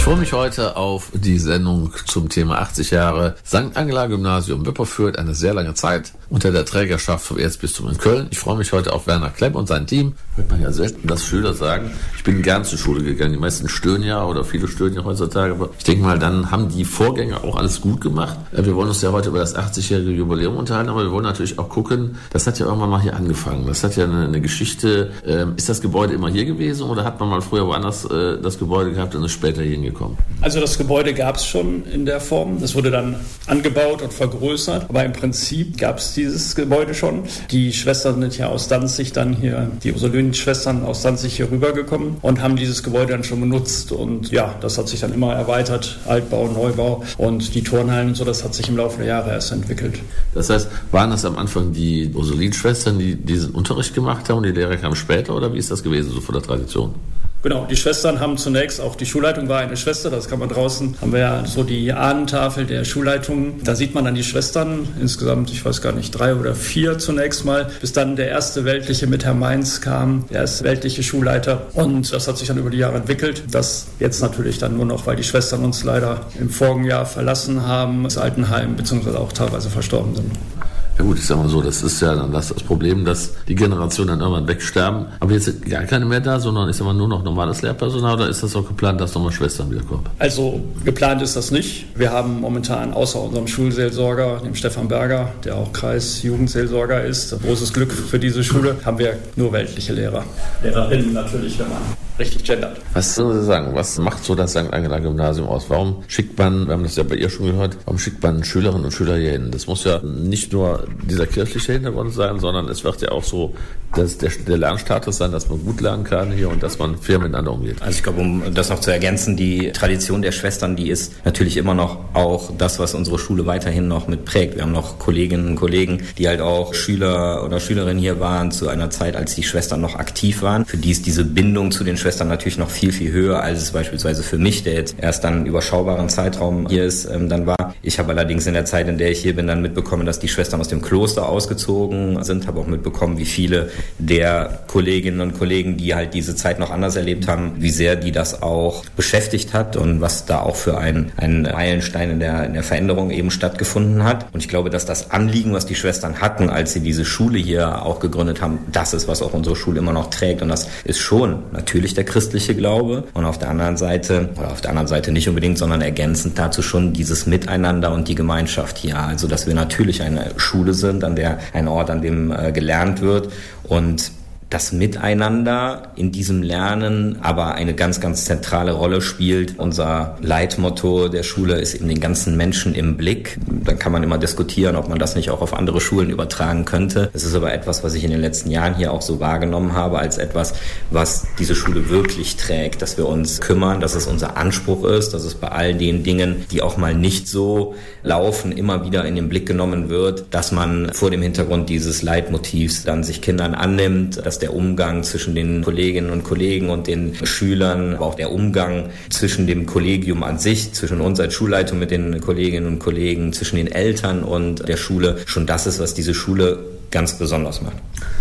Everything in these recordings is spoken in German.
Ich freue mich heute auf die Sendung zum Thema 80 Jahre St. Angela Gymnasium Wipperfürth, eine sehr lange Zeit unter der Trägerschaft vom Erzbistum in Köln. Ich freue mich heute auf Werner Klemm und sein Team. Hört man ja selten, dass Schüler sagen, ich bin gern zur Schule gegangen. Die meisten stören ja oder viele stören ja heutzutage. Aber ich denke mal, dann haben die Vorgänger auch alles gut gemacht. Wir wollen uns ja heute über das 80-jährige Jubiläum unterhalten, aber wir wollen natürlich auch gucken, das hat ja irgendwann mal hier angefangen. Das hat ja eine Geschichte. Ist das Gebäude immer hier gewesen oder hat man mal früher woanders das Gebäude gehabt und ist später hier hingekommen? Also das Gebäude gab es schon in der Form. Das wurde dann angebaut und vergrößert. Aber im Prinzip gab es dieses Gebäude schon. Die Schwestern sind ja aus Danzig dann hier, die Ursulinenschwestern aus Danzig hier rübergekommen und haben dieses Gebäude dann schon benutzt. Und ja, das hat sich dann immer erweitert. Altbau, Neubau und die Turnhallen und so, das hat sich im Laufe der Jahre erst entwickelt. Das heißt, waren das am Anfang die Ursulinenschwestern, die diesen Unterricht gemacht haben und die Lehrer kamen später oder wie ist das gewesen, so von der Tradition? Genau, die Schwestern haben zunächst, auch die Schulleitung war eine Schwester, das kann man draußen, haben wir ja so die Ahnentafel der Schulleitung. Da sieht man dann die Schwestern, insgesamt, ich weiß gar nicht, 3 oder 4 zunächst mal, bis dann der erste weltliche mit Herr Mainz kam, der erste weltliche Schulleiter. Und das hat sich dann über die Jahre entwickelt. Das jetzt natürlich dann nur noch, weil die Schwestern uns leider im vorigen Jahr verlassen haben, das Altenheim, beziehungsweise auch teilweise verstorben sind. Ja gut, ich sag mal so, das ist ja dann das Problem, dass die Generationen dann irgendwann wegsterben. Aber jetzt sind gar keine mehr da, sondern ist immer nur noch normales Lehrpersonal oder ist das auch geplant, dass nochmal Schwestern wiederkommen? Also geplant ist das nicht. Wir haben momentan außer unserem Schulseelsorger, dem Stefan Berger, der auch Kreisjugendseelsorger ist, großes Glück für diese Schule, haben wir nur weltliche Lehrer. Lehrerinnen natürlich, wenn man richtig gendert. Was sollen Sie sagen, was macht so das St. Angela Gymnasium aus? Warum schickt man, wir haben das ja bei ihr schon gehört, warum schickt man Schülerinnen und Schüler hier hin? Das muss ja nicht nur dieser kirchliche Hintergrund sein, sondern es wird ja auch so der Lernstatus sein, dass man gut lernen kann hier und dass man fair miteinander umgeht. Also ich glaube, um das noch zu ergänzen, die Tradition der Schwestern, die ist natürlich immer noch auch das, was unsere Schule weiterhin noch mit prägt. Wir haben noch Kolleginnen und Kollegen, die halt auch Schüler oder Schülerinnen hier waren zu einer Zeit, als die Schwestern noch aktiv waren. Für die ist diese Bindung zu den Schwestern natürlich noch viel, viel höher, als es beispielsweise für mich, der jetzt erst dann einen überschaubaren Zeitraum hier ist, dann war. Ich habe allerdings in der Zeit, in der ich hier bin, dann mitbekommen, dass die Schwestern aus dem Kloster ausgezogen sind, habe auch mitbekommen, wie viele der Kolleginnen und Kollegen, die halt diese Zeit noch anders erlebt haben, wie sehr die das auch beschäftigt hat und was da auch für ein Meilenstein in der Veränderung eben stattgefunden hat. Und ich glaube, dass das Anliegen, was die Schwestern hatten, als sie diese Schule hier auch gegründet haben, das ist, was auch unsere Schule immer noch trägt. Und das ist schon natürlich der christliche Glaube und auf der anderen Seite nicht unbedingt, sondern ergänzend dazu schon dieses Miteinander und die Gemeinschaft hier. Also, dass wir natürlich eine Schule sind, ein Ort, an dem gelernt wird und das Miteinander in diesem Lernen aber eine ganz, ganz zentrale Rolle spielt. Unser Leitmotto der Schule ist eben den ganzen Menschen im Blick. Dann kann man immer diskutieren, ob man das nicht auch auf andere Schulen übertragen könnte. Es ist aber etwas, was ich in den letzten Jahren hier auch so wahrgenommen habe, als etwas, was diese Schule wirklich trägt, dass wir uns kümmern, dass es unser Anspruch ist, dass es bei all den Dingen, die auch mal nicht so laufen, immer wieder in den Blick genommen wird, dass man vor dem Hintergrund dieses Leitmotivs dann sich Kindern annimmt, dass der Umgang zwischen den Kolleginnen und Kollegen und den Schülern, aber auch der Umgang zwischen dem Kollegium an sich, zwischen uns als Schulleitung mit den Kolleginnen und Kollegen, zwischen den Eltern und der Schule, schon das ist, was diese Schule ganz besonders macht.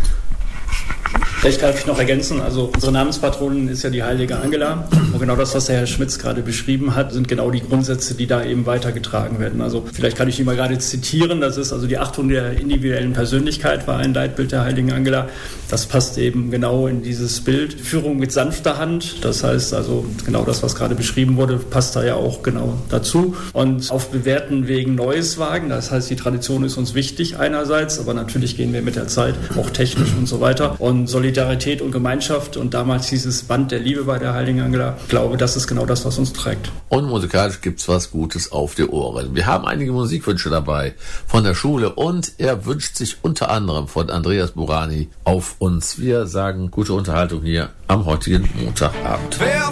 Vielleicht darf ich noch ergänzen, also unsere Namenspatronin ist ja die heilige Angela. Und genau das, was der Herr Schmitz gerade beschrieben hat, sind genau die Grundsätze, die da eben weitergetragen werden. Also vielleicht kann ich die mal gerade zitieren. Das ist also die Achtung der individuellen Persönlichkeit war ein Leitbild der heiligen Angela. Das passt eben genau in dieses Bild. Führung mit sanfter Hand, das heißt also genau das, was gerade beschrieben wurde, passt da ja auch genau dazu. Und auf bewährten Wegen Neues wagen, das heißt, die Tradition ist uns wichtig einerseits, aber natürlich gehen wir mit der Zeit, auch technisch und so weiter. Und Solidarität und Gemeinschaft und damals dieses Band der Liebe bei der heiligen Angela, ich glaube, das ist genau das, was uns trägt. Und musikalisch gibt's was Gutes auf die Ohren. Wir haben einige Musikwünsche dabei von der Schule und er wünscht sich unter anderem von Andreas Burani auf uns. Wir sagen gute Unterhaltung hier am heutigen Montagabend. Wer